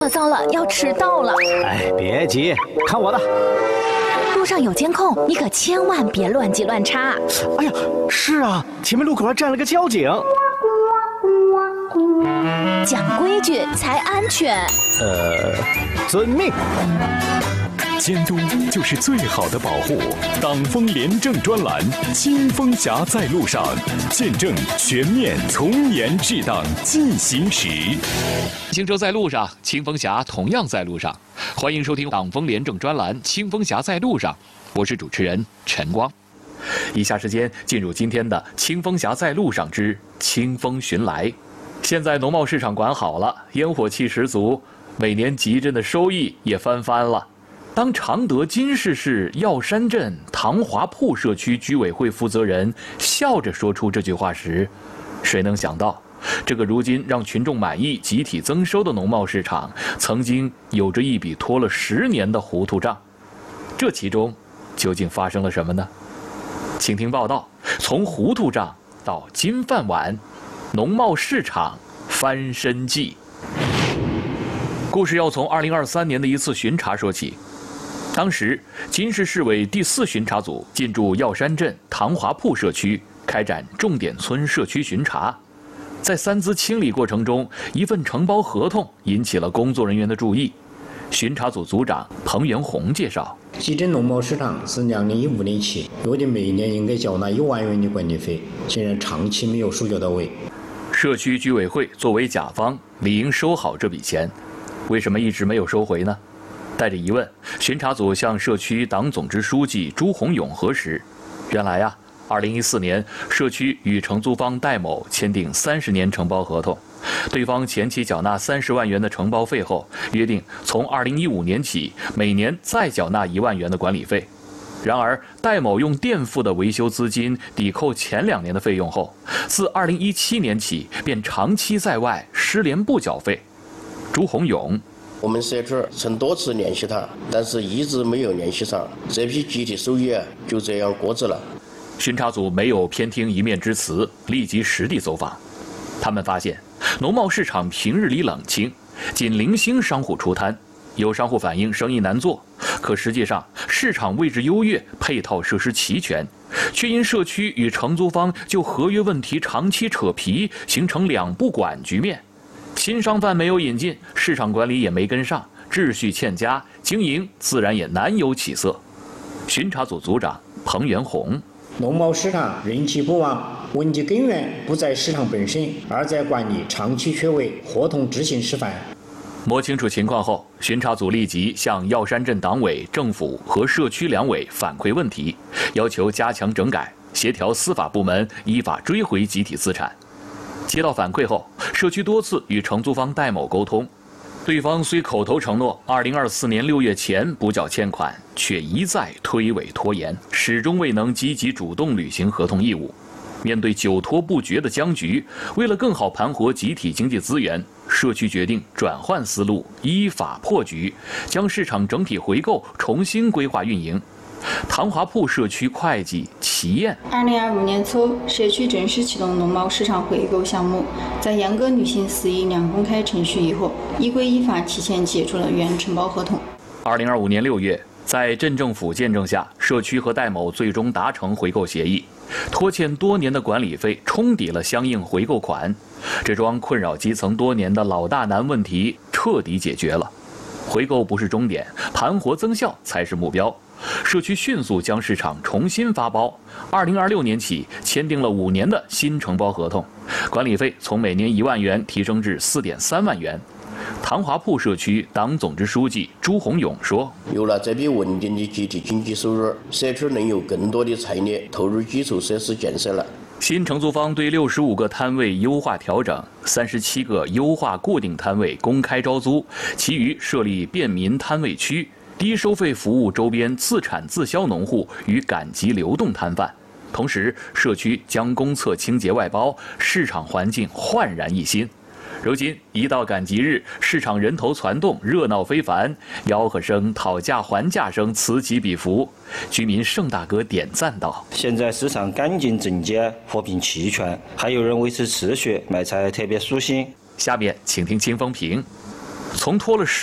糟了，要迟到了！ 哎，别急，看我的。 路上有监控，你可千万别乱记乱插。 哎呀，是啊，前面路口还站了个交警。 讲规矩才安全。 遵命。 监督就是最好的保护。党风廉政专栏，清风侠在路上，见证全面从严治党进行时。 行车在路上，清风侠同样在路上。欢迎收听党风廉政专栏《清风侠在路上》，我是主持人陈光。以下时间进入今天的《清风侠在路上之清风寻来》。现在农贸市场管好了，烟火气十足，每年集镇的收益也翻番了。当常德金市市药山镇唐华铺社区居委会负责人笑着说出这句话时，谁能想到，这个如今让群众满意、集体增收的农贸市场，曾经有着一笔拖了10年的糊涂账。这其中究竟发生了什么呢？请听报道：从糊涂账到金饭碗，农贸市场翻身记。故事要从2023年的一次巡查说起。当时，金市市委第4巡查组进驻药山镇唐华铺社区，开展重点村社区巡查。在3资清理过程中，一份承包合同引起了工作人员的注意。巡查组组长彭元红介绍， 集镇农贸市场自2015年起约定每年应该缴纳1万元的管理费，显然长期没有收缴到位。 社区居委会作为甲方，理应收好这笔钱，为什么一直没有收回呢？带着疑问，巡查组向社区党总支书记朱洪勇核实，原来2014年社区与承租方戴某签订30年承包合同，对方前期缴纳30万元的承包费后，约定从2015年起每年再缴纳1万元的管理费。然而，戴某用垫付的维修资金抵扣前2年的费用后，自2017年起便长期在外失联不缴费。朱洪勇， 我们社区曾多次联系他，但是一直没有联系上，这批集体收益就这样搁置了。 巡查组没有偏听一面之词，立即实地走访。他们发现，农贸市场平日里冷清，仅零星商户出摊，有商户反映生意难做，可实际上市场位置优越，配套设施齐全，却因社区与承租方就合约问题长期扯皮，形成2不管局面。新商贩没有引进，市场管理也没跟上，秩序欠佳，经营自然也难有起色。巡查组组长彭元红， 农贸市场人气不旺，问题根源不在市场本身，而在管理长期缺位，合同执行失范。 摸清楚情况后，巡查组立即向药山镇党委、政府和社区两委反馈问题，要求加强整改，协调司法部门依法追回集体资产。接到反馈后，社区多次与承租方戴某沟通，对方虽口头承诺2024年6月前补缴欠款，却一再推诿拖延，始终未能积极主动履行合同义务。面对久拖不决的僵局，为了更好盘活集体经济资源，社区决定转换思路，依法破局，将市场整体回购重新规划运营。唐华铺社区会计齐燕 ，2025年初，社区正式启动农贸市场回购项目，在严格履行私营两公开程序以后，依规依法提前解除了原承包合同。 2025年6月，在镇政府见证下，社区和戴某最终达成回购协议，拖欠多年的管理费冲抵了相应回购款，这桩困扰基层多年的老大难问题彻底解决了。回购不是终点，盘活增效才是目标。社区迅速将市场重新发包，2026年起签订了5年的新承包合同，管理费从每年1万元提升至4.3万元。唐华铺社区党总支书记朱洪勇说：“ 有了这笔稳定的集体经济收入，社区能有更多的财力投入基础设施建设了。” 新承租方对65个摊位优化调整，37个优化固定摊位公开招租，其余设立便民摊位区，低收费服务周边自产自销农户与赶集流动摊贩。同时，社区将公厕清洁外包，市场环境焕然一新。如今一到赶集日，市场人头攒动，热闹非凡，吆喝声、讨价还价声此起彼伏。居民盛大哥点赞道：“ 现在市场干净整洁，货品齐全，还有人维持秩序，卖菜特别舒心。” 下面请听清风评。 从拖了